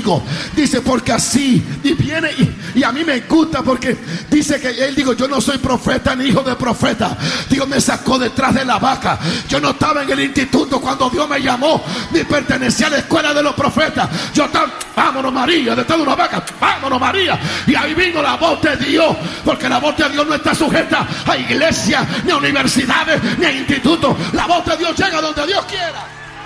5. Dice, porque así, y viene, y a mí me gusta porque dice que él dijo, yo no soy profeta ni hijo de profeta. Dios me sacó detrás de la vaca. Yo no estaba en el instituto cuando Dios me llamó, ni pertenecía a la escuela de los profetas. Yo estaba, vámonos María, detrás de una vaca, vámonos María. Y ahí vino la voz de Dios, porque la voz de Dios no está sujeta a iglesias, ni a universidades, ni a institutos. La voz de Dios llega donde Dios quiera.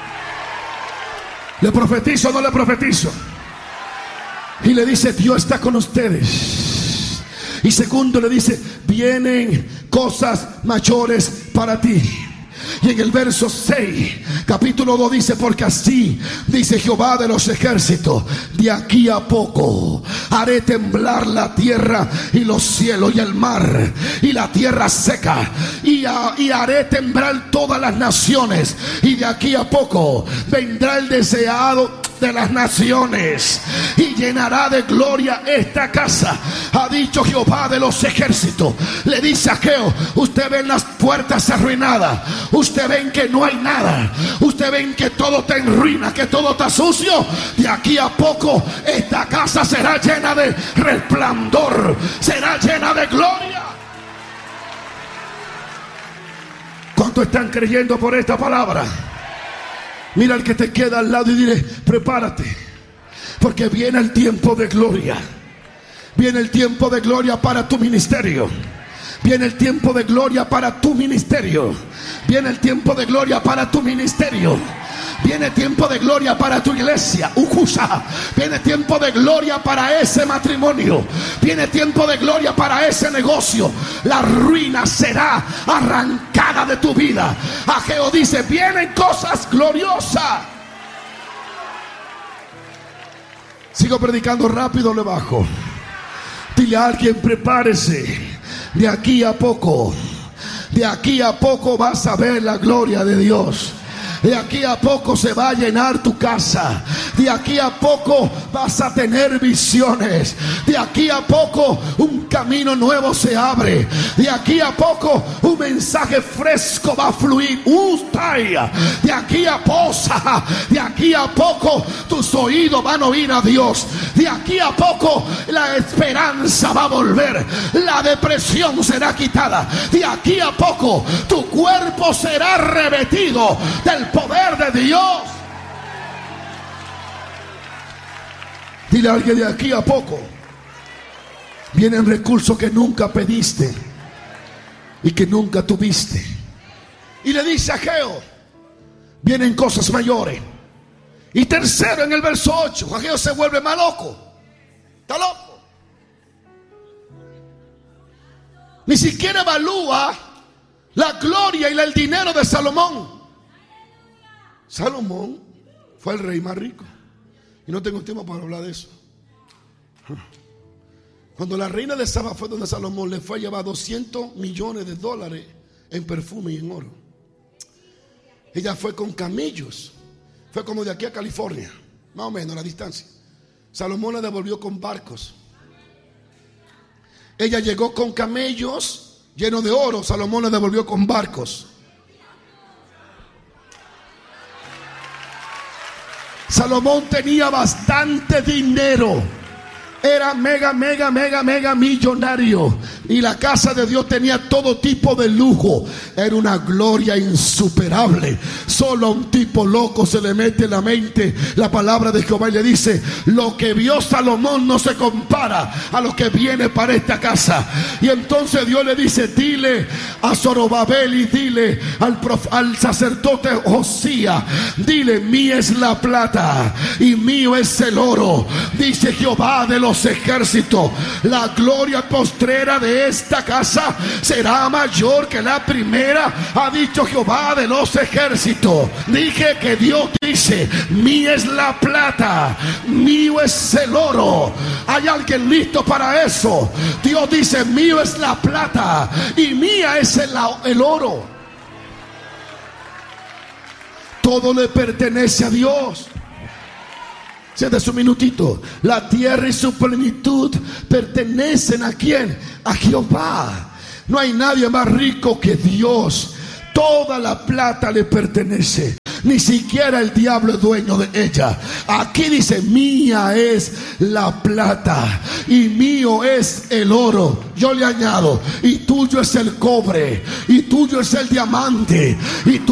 ¿Le profetizo o no le profetizo? Y le dice, Dios está con ustedes. Y segundo le dice, vienen cosas mayores para ti. Y en el verso 6, capítulo 2 dice, porque así dice Jehová de los ejércitos, de aquí a poco haré temblar la tierra y los cielos y el mar y la tierra seca, y haré temblar todas las naciones, y de aquí a poco vendrá el deseado de las naciones y llenará de gloria esta casa, ha dicho Jehová de los ejércitos. Le dice a Ageo, usted ve las puertas arruinadas, usted ven que no hay nada, usted ven que todo está en ruina, que todo está sucio. De aquí a poco esta casa será llena de resplandor, será llena de gloria. ¿Cuántos están creyendo por esta palabra? Mira al que te queda al lado y dile, prepárate, porque viene el tiempo de gloria. Viene el tiempo de gloria para tu ministerio. Viene el tiempo de gloria para tu ministerio. Viene el tiempo de gloria para tu ministerio. Viene tiempo de gloria para tu iglesia. Viene tiempo de gloria para ese matrimonio. Viene tiempo de gloria para ese negocio. La ruina será arrancada de tu vida. Ageo dice, vienen cosas gloriosas. Sigo predicando rápido, le bajo. Dile a alguien, prepárese. De aquí a poco vas a ver la gloria de Dios. De aquí a poco se va a llenar tu casa. De aquí a poco vas a tener visiones. De aquí a poco un camino nuevo se abre. De aquí a poco un mensaje fresco va a fluir. De aquí a poco tus oídos van a oír a Dios. De aquí a poco la esperanza va a volver. La depresión será quitada. De aquí a poco tu cuerpo será revestido del poder de Dios. Dile a alguien, de aquí a poco vienen recursos que nunca pediste y que nunca tuviste. Y le dice a Ageo, vienen cosas mayores. Y tercero, en el verso 8, Ageo se vuelve más loco. Está loco. Ni siquiera evalúa la gloria y el dinero de Salomón. Salomón fue el rey más rico. Y no tengo tiempo para hablar de eso. Cuando la reina de Saba fue donde Salomón, le fue a llevar $200 millones en perfume y en oro. Ella fue con camellos. Fue como de aquí a California, más o menos la distancia. Salomón la devolvió con barcos. Ella llegó con camellos llenos de oro. Salomón la devolvió con barcos. Salomón tenía bastante dinero. Era mega millonario. Y la casa de Dios tenía todo tipo de lujo. Era una gloria insuperable. Solo a un tipo loco se le mete en la mente la palabra de Jehová y le dice: lo que vio Salomón no se compara a lo que viene para esta casa. Y entonces Dios le dice: dile a Zorobabel y dile al sacerdote Josías, dile: mía es la plata y mío es el oro, dice Jehová de los ejércitos. La gloria postrera de esta casa será mayor que la primera, ha dicho Jehová de los ejércitos. Dije que Dios dice: mía es la plata, mío es el oro. ¿Hay alguien listo para eso? Dios dice: mío es la plata y mía es el oro. Todo le pertenece a Dios. Siéntese un minutito. La tierra y su plenitud pertenecen ¿a quién? A Jehová. No hay nadie más rico que Dios. Toda la plata le pertenece. Ni siquiera el diablo es dueño de ella. Aquí dice: mía es la plata y mío es el oro. Yo le añado: y tuyo es el cobre, y tuyo es el diamante, y tuyo